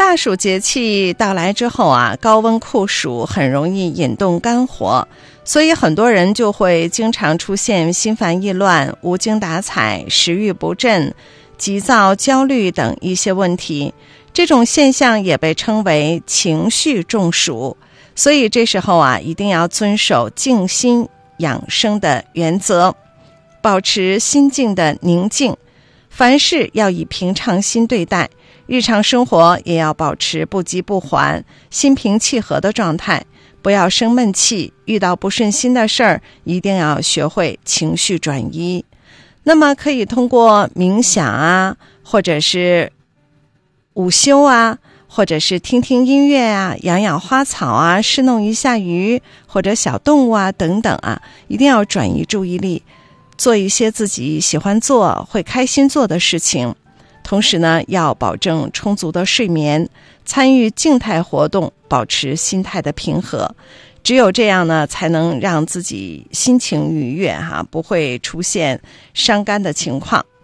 大暑节气到来之后啊，高温酷暑很容易引动肝火，所以很多人就会经常出现心烦意乱、无精打采、食欲不振、急躁、焦虑等一些问题。这种现象也被称为情绪中暑，所以这时候啊，一定要遵守静心养生的原则，保持心境的宁静，凡事要以平常心对待，日常生活也要保持不急不缓、心平气和的状态，不要生闷气，遇到不顺心的事儿，一定要学会情绪转移。那么可以通过冥想啊，或者是午休啊，或者是听听音乐啊，养养花草啊，侍弄一下鱼或者小动物啊等等啊，一定要转移注意力，做一些自己喜欢做、会开心做的事情。同时呢，要保证充足的睡眠，参与静态活动，保持心态的平和。只有这样呢，才能让自己心情愉悦不会出现伤肝的情况。